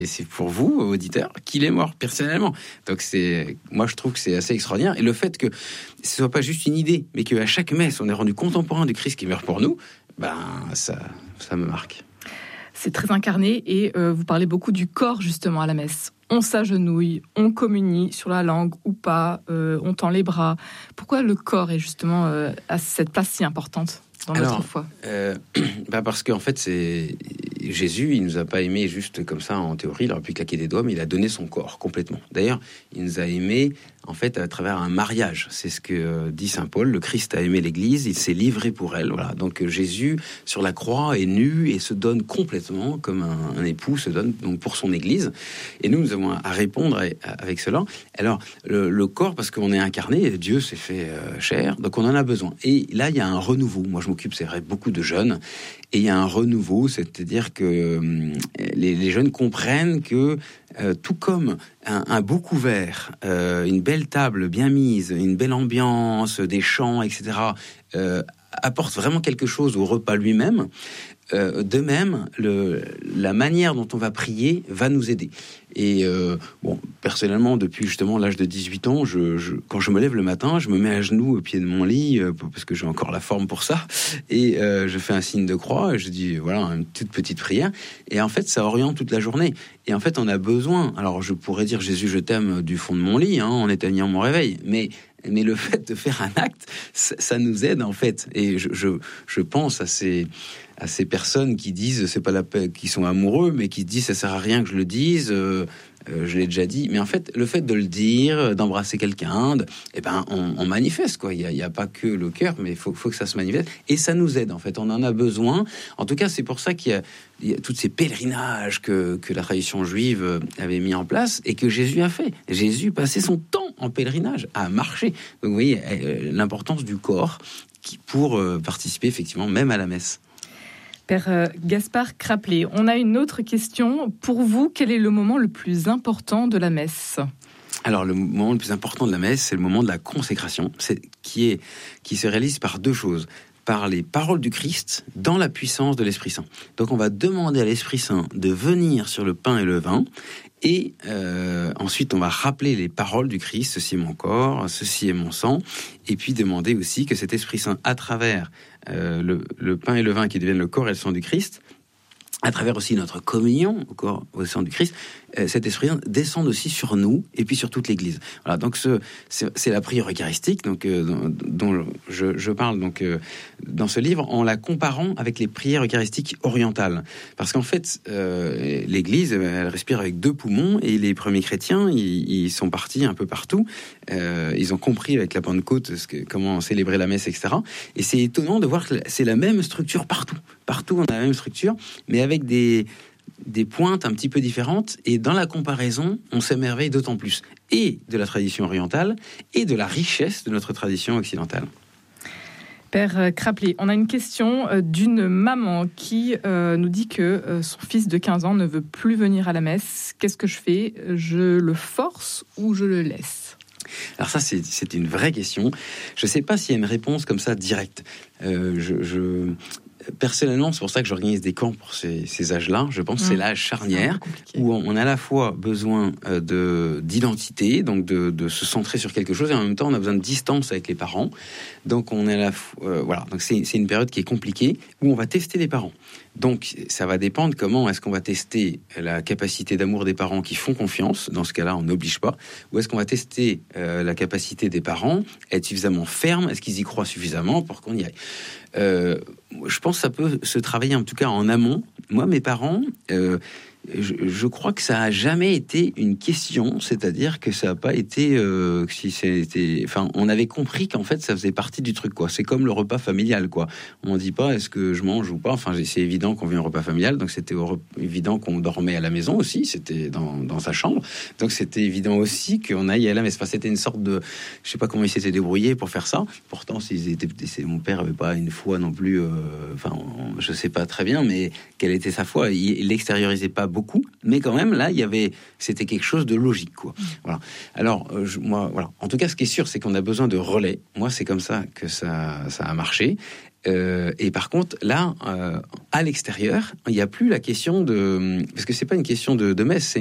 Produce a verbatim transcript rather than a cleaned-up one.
Et c'est pour vous, auditeurs, qu'il est mort personnellement. Donc c'est, moi je trouve que c'est assez extraordinaire. Et le fait que ce soit pas juste une idée, mais qu'à chaque messe on est rendu contemporain du Christ qui meurt pour nous, ben ça, ça me marque. C'est très incarné et euh, vous parlez beaucoup du corps justement à la messe. On s'agenouille, on communie sur la langue ou pas, euh, on tend les bras. Pourquoi le corps est justement euh, à cette place si importante dans Alors, notre foi? euh, bah parce qu'en fait, c'est Jésus, il nous a pas aimés juste comme ça en théorie, il aurait pu claquer des doigts, mais il a donné son corps complètement. D'ailleurs, il nous a aimés en fait à travers un mariage. C'est ce que dit saint Paul. Le Christ a aimé l'Église, il s'est livré pour elle. Voilà. Donc Jésus sur la croix est nu et se donne complètement comme un, un époux se donne donc pour son Église. Et nous, nous avons à répondre avec cela. Alors le, le corps, parce qu'on est incarné, Dieu s'est fait euh, chair, donc on en a besoin. Et là, il y a un renouveau. Moi, je m'occupe, c'est vrai, beaucoup de jeunes. Et il y a un renouveau, c'est-à-dire que euh, les, les jeunes comprennent que euh, tout comme un, un beau couvert, euh, une belle table bien mise, une belle ambiance, des chants, et cetera, euh, apporte vraiment quelque chose au repas lui-même, euh, de même, le, la manière dont on va prier va nous aider. Et euh, bon, personnellement, depuis justement l'âge de dix-huit ans, je, je, quand je me lève le matin, je me mets à genoux au pied de mon lit, euh, parce que j'ai encore la forme pour ça, et euh, je fais un signe de croix, et je dis, voilà, une toute petite prière, et en fait, ça oriente toute la journée. Et en fait, on a besoin, alors je pourrais dire, Jésus, je t'aime du fond de mon lit, hein, en éteignant mon réveil, mais... Mais le fait de faire un acte, ça, ça nous aide en fait. Et je, je, je pense à ces, à ces personnes qui disent, c'est pas la paix, qui sont amoureux, mais qui disent, ça sert à rien que je le dise. Euh, euh, je l'ai déjà dit. Mais en fait, le fait de le dire, d'embrasser quelqu'un, de, eh ben, on, on manifeste quoi. Il y a, il y a pas que le cœur, mais il faut, faut que ça se manifeste. Et ça nous aide en fait. On en a besoin. En tout cas, c'est pour ça qu'il y a, il y a tous ces pèlerinages que, que la tradition juive avait mis en place et que Jésus a fait. Jésus passait son temps en pèlerinage, à marcher. Donc vous voyez euh, l'importance du corps qui, pour euh, participer effectivement même à la messe. Père euh, Gaspard Craplet, on a une autre question. Pour vous, quel est le moment le plus important de la messe ? Alors le moment le plus important de la messe, c'est le moment de la consécration, c'est, qui, est, qui se réalise par deux choses. Par les paroles du Christ dans la puissance de l'Esprit Saint. Donc on va demander à l'Esprit Saint de venir sur le pain et le vin, et euh, ensuite on va rappeler les paroles du Christ, ceci est mon corps, ceci est mon sang, et puis demander aussi que cet Esprit Saint, à travers euh, le, le pain et le vin qui deviennent le corps et le sang du Christ, à travers aussi notre communion au corps, au sang du Christ, euh, cet Esprit Saint descend aussi sur nous et puis sur toute l'Église. Voilà, donc ce, c'est, c'est la prière eucharistique, donc euh, dont, dont je, je parle donc euh, dans ce livre en la comparant avec les prières eucharistiques orientales, parce qu'en fait euh, l'Église elle respire avec deux poumons et les premiers chrétiens ils, ils sont partis un peu partout, euh, ils ont compris avec la Pentecôte ce que, comment célébrer la messe, et cetera. Et c'est étonnant de voir que c'est la même structure partout, partout on a la même structure, mais avec avec des, des pointes un petit peu différentes, et dans la comparaison, on s'émerveille d'autant plus, et de la tradition orientale, et de la richesse de notre tradition occidentale. Père Craplet, on a une question d'une maman qui euh, nous dit que euh, son fils de quinze ans ne veut plus venir à la messe. Qu'est-ce que je fais ? Je le force ou je le laisse ? Alors ça, c'est, c'est une vraie question. Je ne sais pas s'il y a une réponse comme ça directe. Euh, je... je... Personnellement, c'est pour ça que j'organise des camps pour ces, ces âges-là. Je pense que mmh. c'est l'âge charnière où on a à la fois besoin de, d'identité, donc de, de se centrer sur quelque chose, et en même temps, on a besoin de distance avec les parents. Donc, on est à la fois, euh, voilà. Donc, c'est, c'est une période qui est compliquée où on va tester les parents. Donc, ça va dépendre comment est-ce qu'on va tester la capacité d'amour des parents qui font confiance. Dans ce cas-là, on n'oblige pas. Ou est-ce qu'on va tester euh, la capacité des parents, être suffisamment ferme, est-ce qu'ils y croient suffisamment pour qu'on y aille. Euh, je pense que ça peut se travailler en tout cas en amont. Moi, mes parents, euh, je, je crois que ça a jamais été une question, c'est-à-dire que ça a pas été, euh, si c'était, enfin, on avait compris qu'en fait ça faisait partie du truc, quoi. C'est comme le repas familial, quoi. On dit pas est-ce que je mange ou pas. Enfin, c'est évident qu'on vient au repas familial, donc c'était évident qu'on dormait à la maison aussi, c'était dans, dans sa chambre, donc c'était évident aussi qu'on aille à la messe. Enfin, c'était une sorte de, je sais pas comment ils s'étaient débrouillés pour faire ça. Pourtant, s'ils étaient, c'est, mon père avait pas une foi non plus, euh, enfin, je sais pas très bien, mais quelle était sa foi. Il, il l'extériorisait pas beaucoup, mais quand même là, il y avait, c'était quelque chose de logique, quoi. Mmh. Voilà. Alors euh, je, moi, voilà. En tout cas, ce qui est sûr, c'est qu'on a besoin de relais. Moi, c'est comme ça que ça, ça a marché. Euh, et par contre, là, euh, à l'extérieur, il n'y a plus la question de, parce que c'est pas une question de, de messe, c'est